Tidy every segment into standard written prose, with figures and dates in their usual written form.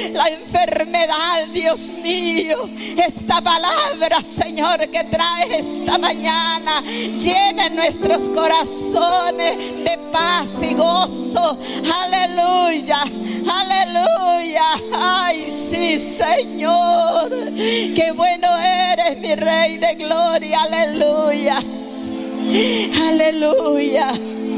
la enfermedad, Dios mío. Esta palabra, Señor, que traes esta mañana, llena nuestros corazones de paz y gozo. Aleluya, aleluya. Ay, sí, Señor, qué bueno eres, mi Rey de gloria. Aleluya, aleluya,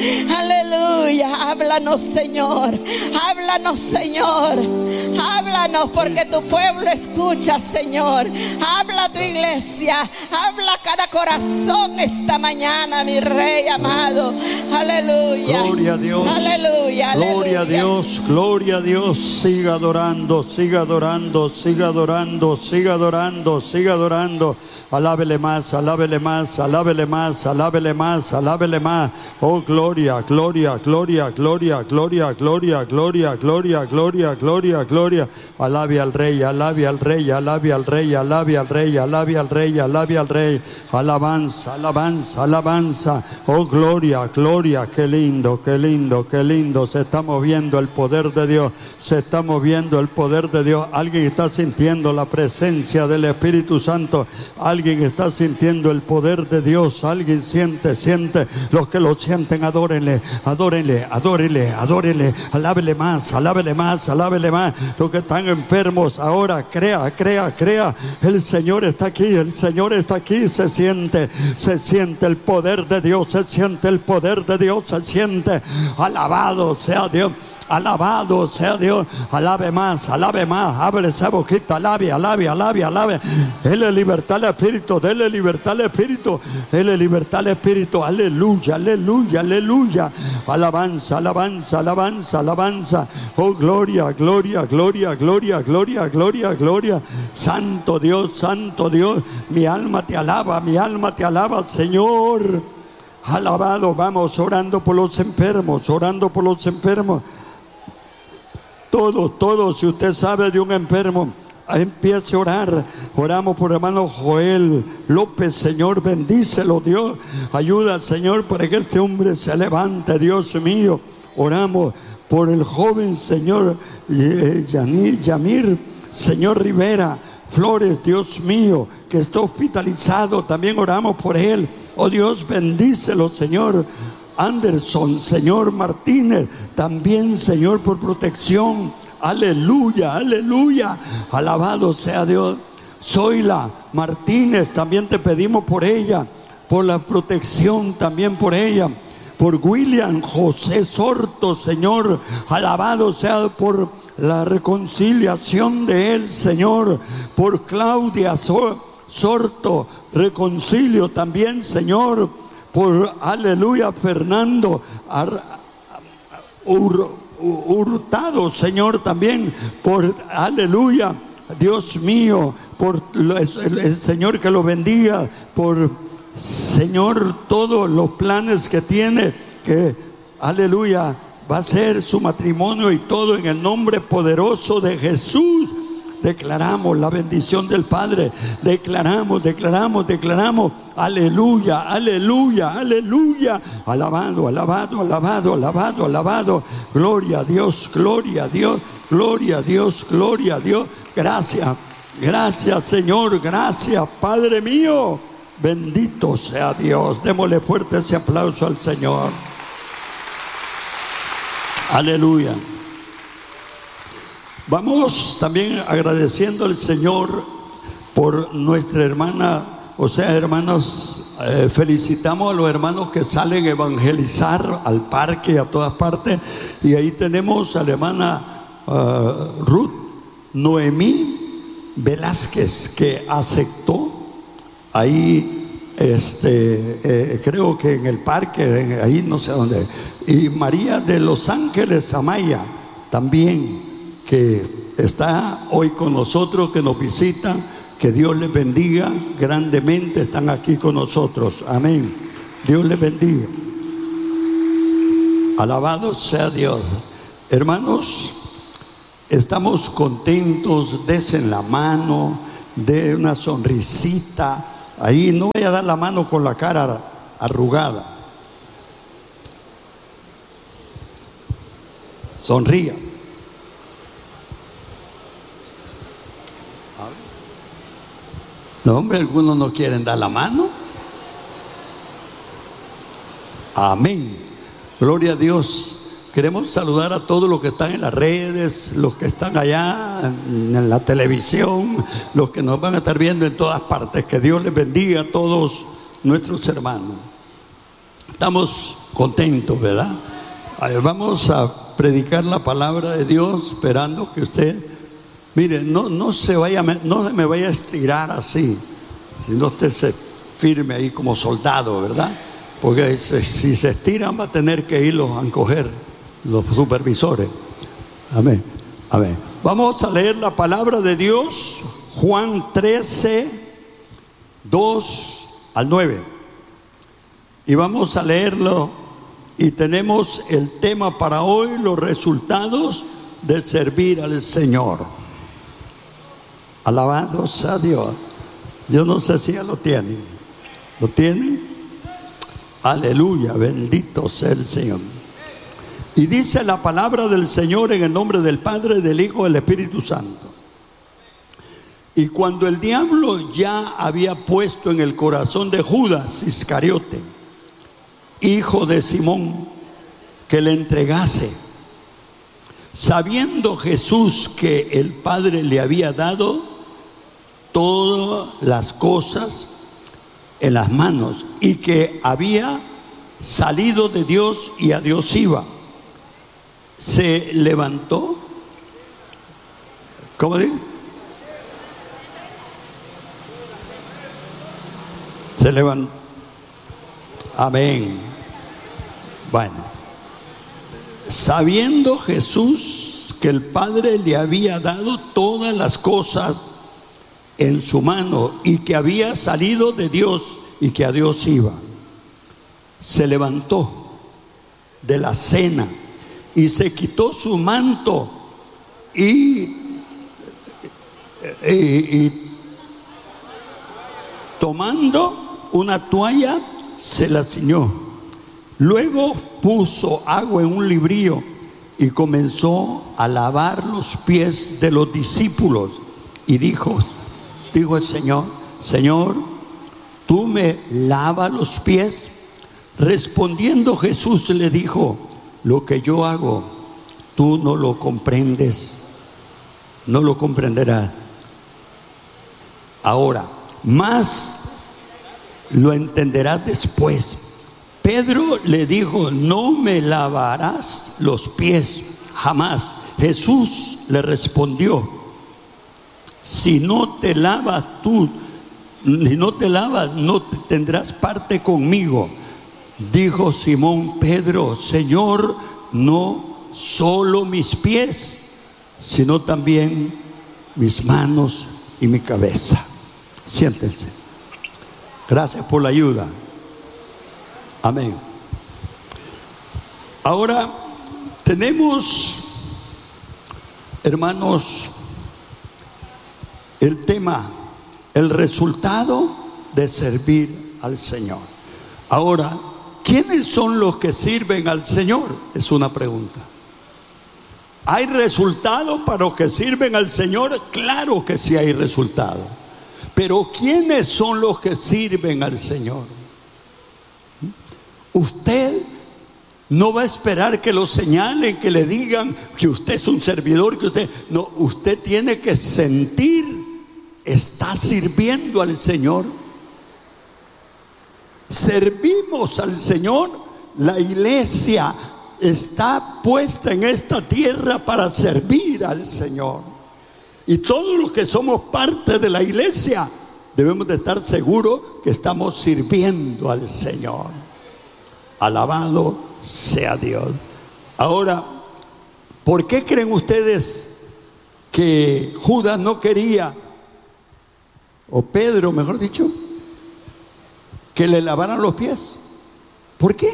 aleluya. Háblanos, Señor, háblanos, Señor, háblanos, porque tu pueblo escucha, Señor. Habla a tu iglesia, habla a cada corazón esta mañana, mi Rey amado. Aleluya, gloria a Dios, aleluya, gloria a Dios, gloria a Dios. Siga adorando, siga adorando, siga adorando, siga adorando, siga adorando. Alábele más, alábele más, alábele más, alábele más, alábele más. Oh, gloria, gloria, gloria, gloria, gloria, gloria, gloria, gloria, gloria, gloria, gloria. Alabe al Rey, alabe al Rey, alabe al Rey, alabe al Rey, alabe al Rey, alabe al Rey. Alabanza, alabanza, alabanza. Oh, gloria, gloria. Qué lindo, qué lindo, qué lindo. Se está moviendo el poder de Dios. Se está moviendo el poder de Dios. Alguien está sintiendo la presencia del Espíritu Santo. Alguien está sintiendo el poder de Dios. Alguien siente. Los que lo sienten, adórenle, adórenle, adórenle, adórenle. Alábele más, alábele más, alábele más. Los que están enfermos ahora, crea. El Señor está aquí, el Señor está aquí. Se siente el poder de Dios, se siente el poder de Dios, se siente. Alabado sea Dios. Alabado sea Dios. Alabe más, hable esa boquita, alabe. Dele libertad al Espíritu, dele libertad al Espíritu, dele libertad al Espíritu. Aleluya, aleluya, aleluya. Alabanza, alabanza, alabanza, alabanza. Oh, gloria, gloria, gloria, gloria, gloria, gloria, gloria. Santo Dios, mi alma te alaba, Señor. Alabado. Vamos orando por los enfermos, orando por los enfermos. Todos, si usted sabe de un enfermo, empiece a orar. Oramos por hermano Joel López, Señor, bendícelo, Dios. Ayuda al Señor para que este hombre se levante, Dios mío. Oramos por el joven, Señor, Yamir, Señor Rivera Flores, Dios mío, que está hospitalizado. También oramos por él. Oh Dios, bendícelo, Señor. Anderson, Señor Martínez, también, Señor, por protección. Aleluya, aleluya. Alabado sea Dios. Zoila Martínez, también te pedimos por ella, por la protección también por ella. Por William José Sorto, Señor, alabado sea por la reconciliación de él, Señor. Por Claudia Sorto, reconcilio también, Señor. Por, aleluya, Fernando Hurtado, Señor, también. Por, aleluya, Dios mío, por el Señor que lo bendiga. Por, Señor, todos los planes que tiene, que, aleluya, va a ser su matrimonio y todo en el nombre poderoso de Jesús. Declaramos la bendición del Padre. Declaramos. Aleluya, aleluya, aleluya. Alabado. Gloria a Dios, gloria a Dios, gloria a Dios, gloria a Dios. Gracias, Señor. Gracias, Padre mío. Bendito sea Dios. Démosle fuerte ese aplauso al Señor. Aleluya. Vamos también agradeciendo al Señor por nuestra hermana, o sea, hermanos, felicitamos a los hermanos que salen a evangelizar al parque y a todas partes. Y ahí tenemos a la hermana Ruth Noemí Velázquez, que aceptó ahí, creo que en el parque, ahí no sé dónde. Y María de Los Ángeles Amaya también, que está hoy con nosotros, que nos visita. Que Dios les bendiga grandemente. Están aquí con nosotros. Amén. Dios les bendiga. Alabado sea Dios. Hermanos, estamos contentos. Desen la mano, de una sonrisita. Ahí no voy a dar la mano con la cara arrugada. Sonría. No, hombre, algunos no quieren dar la mano. Amén. Gloria a Dios. Queremos saludar a todos los que están en las redes, los que están allá en la televisión, los que nos van a estar viendo en todas partes. Que Dios les bendiga a todos nuestros hermanos. Estamos contentos, ¿verdad? Vamos a predicar la palabra de Dios, esperando que usted, mire, no me vaya a estirar así, sino usted se firme ahí como soldado, ¿verdad? Porque si se estiran va a tener que irlos a encoger los supervisores. Amén. Amén. Vamos a leer la palabra de Dios, Juan 13, 2 al 9. Y vamos a leerlo, y tenemos el tema para hoy: los resultados de servir al Señor. Alabados a Dios. Yo no sé si ya lo tienen. ¿Lo tienen? Aleluya, bendito sea el Señor. Y dice la palabra del Señor en el nombre del Padre, del Hijo y del Espíritu Santo. Y cuando el diablo ya había puesto en el corazón de Judas Iscariote, hijo de Simón, que le entregase, sabiendo Jesús que el Padre le había dado todas las cosas en las manos, y que había salido de Dios y a Dios iba, se levantó. ¿Cómo dice? Se levantó. Amén. Bueno, sabiendo Jesús que el Padre le había dado todas las cosas en su mano, y que había salido de Dios y que a Dios iba, se levantó de la cena y se quitó su manto y tomando una toalla se la ciñó. Luego puso agua en un librillo y comenzó a lavar los pies de los discípulos, y dijo el Señor: Señor, ¿tú me lavas los pies? Respondiendo Jesús le dijo: lo que yo hago, tú no lo comprendes, no lo comprenderás ahora, más lo entenderás después. Pedro le dijo: no me lavarás los pies jamás. Jesús le respondió: si no te lavas, no tendrás parte conmigo. Dijo Simón Pedro: Señor, no solo mis pies, sino también mis manos y mi cabeza. Siéntense. Gracias por la ayuda. Amén. Ahora tenemos, hermanos, el tema, el resultado de servir al Señor. Ahora, ¿quiénes son los que sirven al Señor? Es una pregunta. ¿Hay resultados para los que sirven al Señor? Claro que sí hay resultados. Pero ¿quiénes son los que sirven al Señor? Usted no va a esperar que lo señalen, que le digan que usted es un servidor, que usted tiene que sentir, está sirviendo al Señor. Servimos al Señor. La iglesia está puesta en esta tierra para servir al Señor, y todos los que somos parte de la iglesia debemos de estar seguros que estamos sirviendo al Señor. Alabado sea Dios. Ahora, ¿por qué creen ustedes que Judas no quería, o Pedro mejor dicho, que le lavaran los pies? ¿Por qué?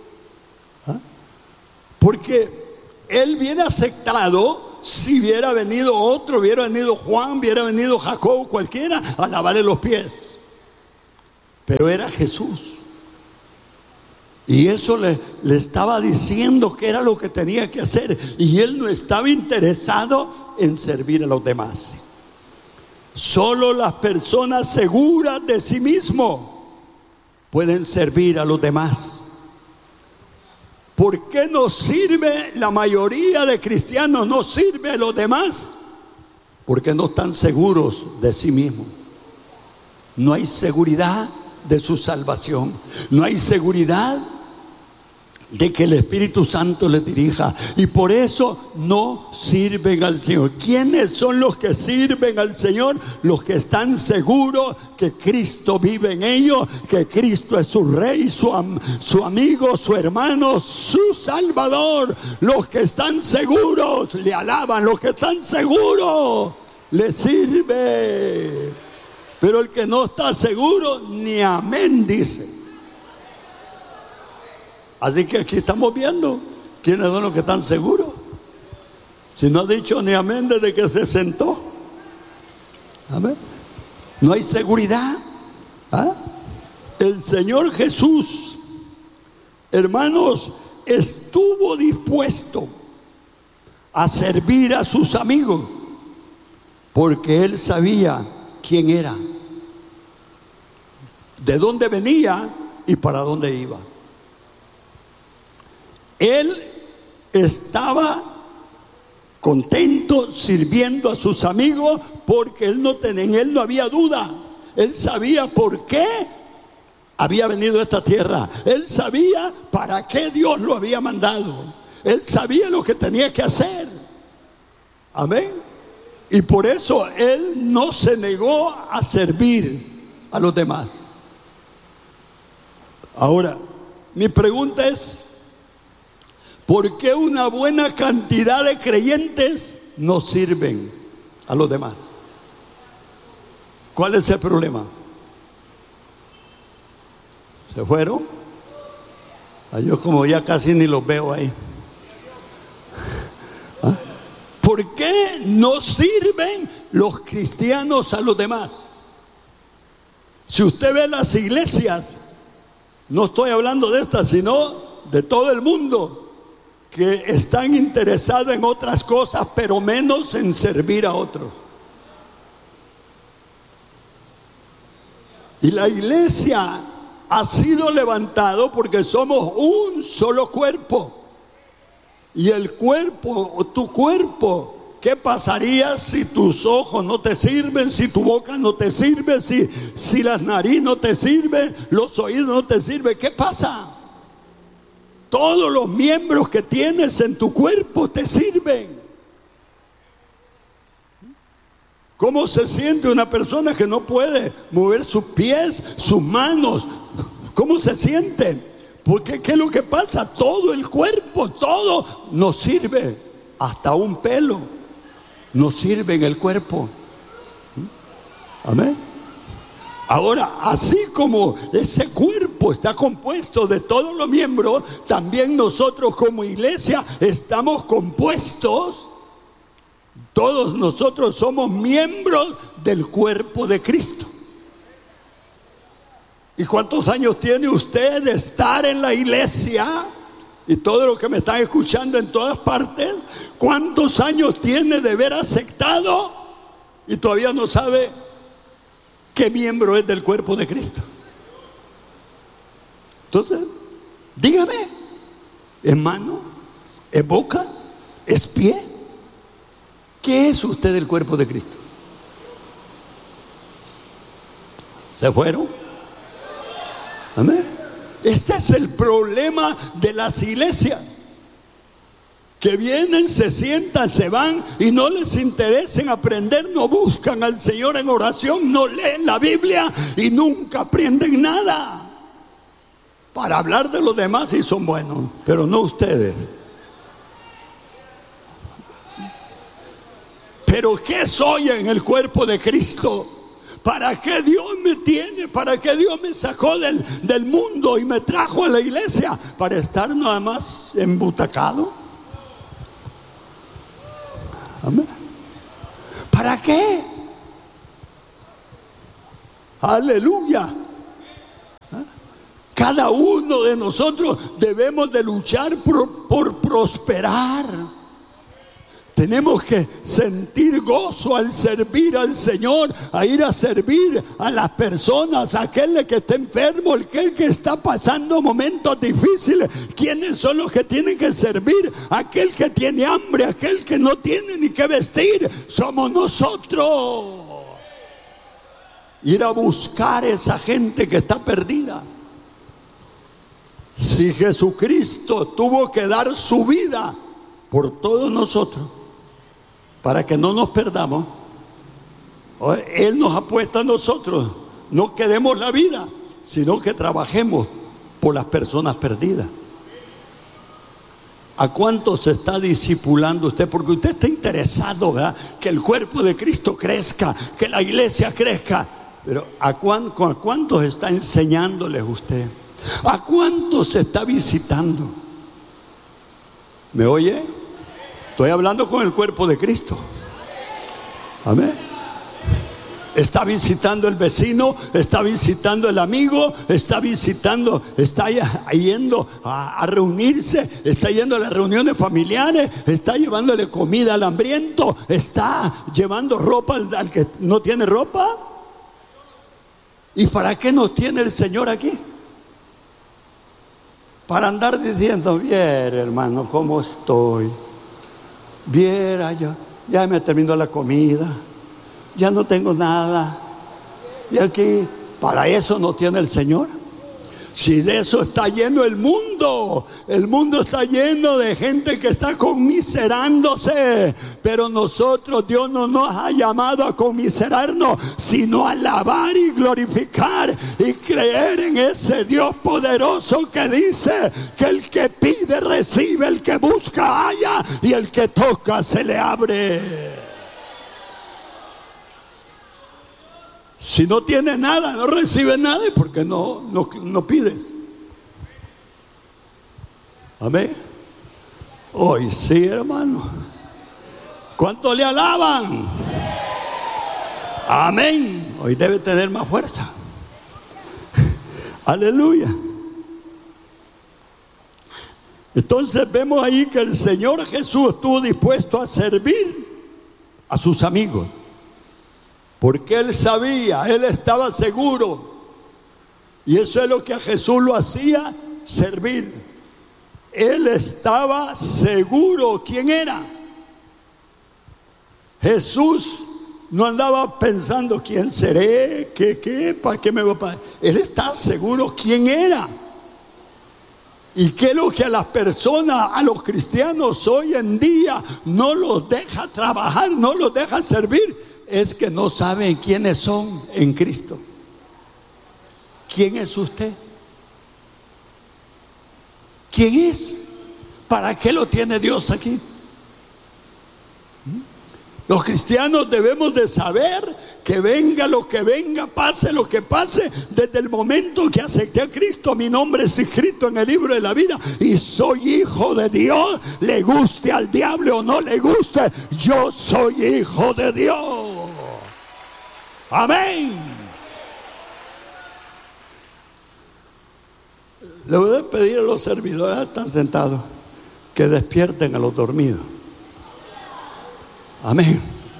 Porque él hubiera aceptado si hubiera venido otro, hubiera venido Juan, hubiera venido Jacob, cualquiera, a lavarle los pies. Pero era Jesús, y eso le estaba diciendo que era lo que tenía que hacer, y él no estaba interesado en servir a los demás. Solo las personas seguras de sí mismos pueden servir a los demás. ¿Por qué no sirve la mayoría de cristianos? No sirve a los demás porque no están seguros de sí mismos. No hay seguridad de su salvación. No hay seguridad de que el Espíritu Santo les dirija, y por eso no sirven al Señor. ¿Quiénes son los que sirven al Señor? Los que están seguros que Cristo vive en ellos, que Cristo es su Rey, su amigo, su hermano, su Salvador. Los que están seguros le alaban, los que están seguros le sirve. Pero el que no está seguro, ni amén dice. Así que aquí estamos viendo quiénes son los que están seguros. Si no ha dicho ni amén desde que se sentó. Amén. No hay seguridad. ¿Ah? El Señor Jesús, hermanos, estuvo dispuesto a servir a sus amigos porque Él sabía quién era, de dónde venía y para dónde iba. Él estaba contento sirviendo a sus amigos porque en él no había duda. Él sabía por qué había venido a esta tierra. Él sabía para qué Dios lo había mandado. Él sabía lo que tenía que hacer. Amén. Y por eso Él no se negó a servir a los demás. Ahora, mi pregunta es: ¿por qué una buena cantidad de creyentes no sirven a los demás? ¿Cuál es el problema? ¿Se fueron? Yo como ya casi ni los veo ahí. ¿Ah? ¿Por qué no sirven los cristianos a los demás? Si usted ve las iglesias, no estoy hablando de estas, sino de todo el mundo, que están interesados en otras cosas, pero menos en servir a otros. Y la iglesia ha sido levantado porque somos un solo cuerpo. Y el cuerpo, tu cuerpo, ¿qué pasaría si tus ojos no te sirven, si tu boca no te sirve, si las narices no te sirven, los oídos no te sirven? ¿Qué pasa? Todos los miembros que tienes en tu cuerpo te sirven. ¿Cómo se siente una persona que no puede mover sus pies, sus manos? ¿Cómo se siente? Porque ¿qué es lo que pasa? Todo el cuerpo, todo nos sirve. Hasta un pelo nos sirve en el cuerpo. Amén. Ahora, así como ese cuerpo está compuesto de todos los miembros, también nosotros como iglesia estamos compuestos. Todos nosotros somos miembros del cuerpo de Cristo. ¿Y cuántos años tiene usted de estar en la iglesia? Y todos los que me están escuchando en todas partes, ¿cuántos años tiene de haber aceptado y todavía no sabe qué miembro es del cuerpo de Cristo? Entonces, dígame, ¿es mano? ¿Es boca? ¿Es pie? ¿Qué es usted del cuerpo de Cristo? ¿Se fueron? Amén. Este es el problema de las iglesias, que vienen, se sientan, se van y no les interesa en aprender, no buscan al Señor en oración, no leen la Biblia y nunca aprenden nada. Para hablar de los demás sí son buenos, pero no ustedes. Pero ¿qué soy en el cuerpo de Cristo? ¿Para qué Dios me tiene? ¿Para qué Dios me sacó del mundo y me trajo a la iglesia? ¿Para estar nada más embutacado? Amén. ¿Para qué? Aleluya. Cada uno de nosotros debemos de luchar por prosperar. Tenemos que sentir gozo al servir al Señor, a ir a servir a las personas, a aquel que está enfermo, aquel que está pasando momentos difíciles. ¿Quiénes son los que tienen que servir? Aquel que tiene hambre, aquel que no tiene ni qué vestir. Somos nosotros. Ir a buscar a esa gente que está perdida. Si Jesucristo tuvo que dar su vida por todos nosotros, para que no nos perdamos, Él nos ha puesto a nosotros, no que demos la vida, sino que trabajemos por las personas perdidas. ¿A cuántos se está discipulando usted? Porque usted está interesado, ¿verdad?, que el cuerpo de Cristo crezca, que la iglesia crezca. Pero ¿a cuántos está enseñándoles usted? ¿A cuántos se está visitando? ¿Me oye? Estoy hablando con el cuerpo de Cristo. Amén. Está visitando el vecino, está visitando el amigo, está yendo a reunirse, está yendo a las reuniones familiares, está llevándole comida al hambriento, está llevando ropa al que no tiene ropa. ¿Y para qué nos tiene el Señor aquí? Para andar diciendo: viera, hermano, cómo estoy. Viera, ya me terminó la comida, ya no tengo nada. Y aquí, para eso no tiene el Señor. Si de eso está lleno el mundo está lleno de gente que está conmiserándose. Pero nosotros, Dios no nos ha llamado a conmiserarnos, sino a alabar y glorificar y creer en ese Dios poderoso que dice que el que pide recibe, el que busca halla y el que toca se le abre. Si no tiene nada, no recibe nada, porque no pides. Amén. Hoy sí, hermano. ¿Cuánto le alaban? Amén. Hoy debe tener más fuerza. Aleluya. Entonces vemos ahí que el Señor Jesús estuvo dispuesto a servir a sus amigos. Porque Él sabía, Él estaba seguro. Y eso es lo que a Jesús lo hacía servir. Él estaba seguro quién era. Jesús no andaba pensando: ¿quién seré? ¿Qué? ¿Para qué me va a pasar? Él estaba seguro quién era. ¿Y qué es lo que a las personas, a los cristianos hoy en día no los deja trabajar, no los deja servir? Es que no saben quiénes son en Cristo. ¿Quién es usted? ¿Quién es? ¿Para qué lo tiene Dios aquí? Los cristianos debemos de saber que venga lo que venga, pase lo que pase, desde el momento que acepté a Cristo, mi nombre es escrito en el libro de la vida y soy hijo de Dios. Le guste al diablo o no le guste, yo soy hijo de Dios. Amén. Le voy a pedir a los servidores que están sentados que despierten a los dormidos. Amén.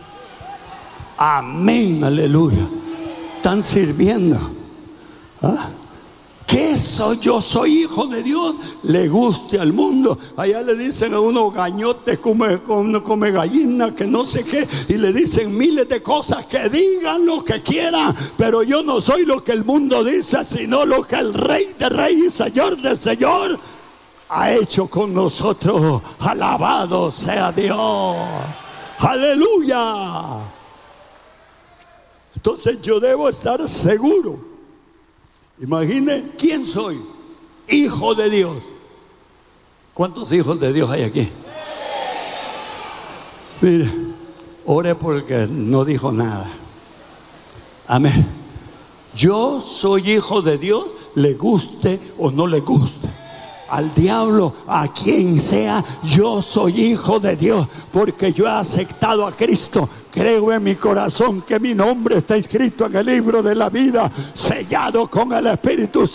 Amén, aleluya. Están sirviendo. ¿Ah? ¿Qué soy? Yo soy hijo de Dios. Le guste al mundo. Allá le dicen a uno gañote, come gallina, que no sé qué. Y le dicen miles de cosas, que digan lo que quieran. Pero yo no soy lo que el mundo dice, sino lo que el Rey de Reyes y Señor de Señor ha hecho con nosotros. Alabado sea Dios. Aleluya. Entonces yo debo estar seguro. Imagine quién soy. Hijo de Dios. ¿Cuántos hijos de Dios hay aquí? Mire, ore porque no dijo nada. Amén. Yo soy hijo de Dios, le guste o no le guste. Al diablo, a quien sea, yo soy hijo de Dios, porque yo he aceptado a Cristo. Creo en mi corazón que mi nombre está inscrito en el libro de la vida, sellado con el Espíritu Santo.